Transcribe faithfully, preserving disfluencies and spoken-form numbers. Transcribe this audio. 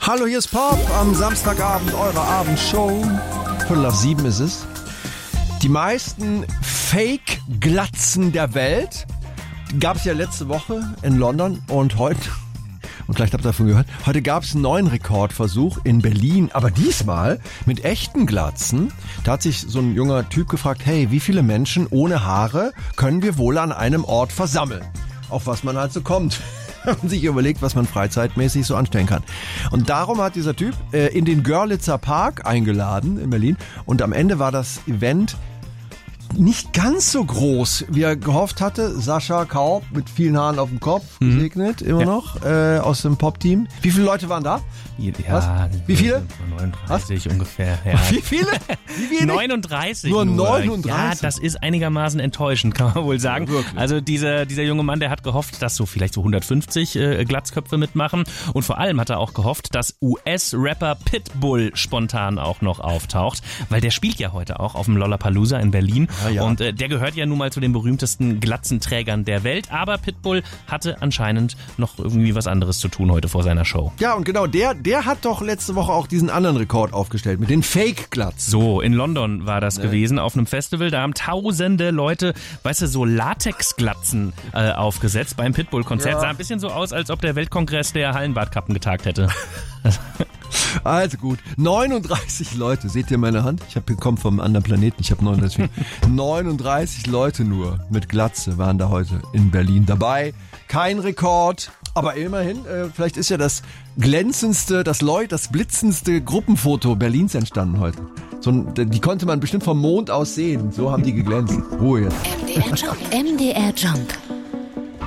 Hallo, hier ist Pop am Samstagabend, eure Abendshow. Viertel auf sieben ist es. Die meisten Fake-Glatzen der Welt gab es ja letzte Woche in London und heute, und vielleicht habt ihr davon gehört, heute gab es einen neuen Rekordversuch in Berlin, aber diesmal mit echten Glatzen. Da hat sich so ein junger Typ gefragt, hey, wie viele Menschen ohne Haare können wir wohl an einem Ort versammeln? Auf was man halt so kommt. Und sich überlegt, was man freizeitmäßig so anstellen kann. Und darum hat dieser Typ äh, in den Görlitzer Park eingeladen in Berlin. Und am Ende war das Event nicht ganz so groß, wie er gehofft hatte. Sascha Kaub mit vielen Haaren auf dem Kopf, mhm. gesegnet, immer ja. noch, äh, aus dem Pop-Team. Wie viele Leute waren da? Ja, Was? Wie viele? neununddreißig Was? ungefähr. Ja. Wie viele? Wie viele? neununddreißig. Nur neununddreißig? Ja, das ist einigermaßen enttäuschend, kann man wohl sagen. Ja, also dieser, dieser junge Mann, der hat gehofft, dass so vielleicht so hundertfünfzig äh, Glatzköpfe mitmachen. Und vor allem hat er auch gehofft, dass U S-Rapper Pitbull spontan auch noch auftaucht. Weil der spielt ja heute auch auf dem Lollapalooza in Berlin. Ja, ja. Und äh, der gehört ja nun mal zu den berühmtesten Glatzenträgern der Welt. Aber Pitbull hatte anscheinend noch irgendwie was anderes zu tun heute vor seiner Show. Ja, und genau, der, der hat doch letzte Woche auch diesen anderen Rekord aufgestellt mit den Fake-Glatzen. So, in London war das nee. gewesen, auf einem Festival. Da haben tausende Leute, weißt du, so Latex-Glatzen äh, aufgesetzt beim Pitbull-Konzert. Ja. Sah ein bisschen so aus, als ob der Weltkongress der Hallenbadkappen getagt hätte. Also gut, neununddreißig Leute, seht ihr meine Hand? Ich habe bekommen vom anderen Planeten, ich habe neununddreißig. neununddreißig Leute nur mit Glatze waren da heute in Berlin dabei. Kein Rekord, aber immerhin, äh, vielleicht ist ja das glänzendste, das Leu, das blitzendste Gruppenfoto Berlins entstanden heute. So, die konnte man bestimmt vom Mond aus sehen, so haben die geglänzt. Ruhe jetzt. M D R Jump. M D R Jump.